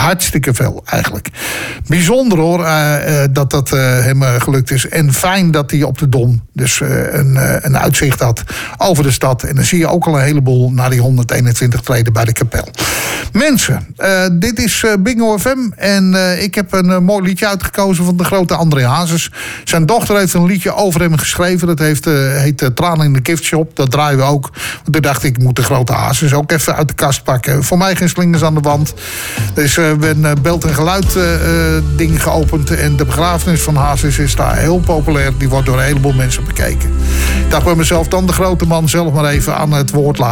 hartstikke veel eigenlijk. Bijzonder hoor, dat hem gelukt is. En fijn dat hij op de Dom dus een uitzicht had over de stad. En dan zie je ook al een heleboel naar die 121 treden bij de kapel. Mensen, dit is Bingo FM. En ik heb een mooi liedje uitgekozen van de grote André Hazes. Zijn dochter heeft een liedje over hem geschreven. Dat heet Tranen in de Giftshop. Dat draaien we ook. Want toen dacht ik moet de grote Hazes ook even uit de kast pakken. Voor mij geen slingers aan de wand. Dus we hebben een beeld- en geluid ding geopend. En de begrafenis van Hazes is daar heel populair. Die wordt door een heleboel mensen bekeken. Ik dacht bij mezelf, dan de grote man zelf maar even aan het woord laten.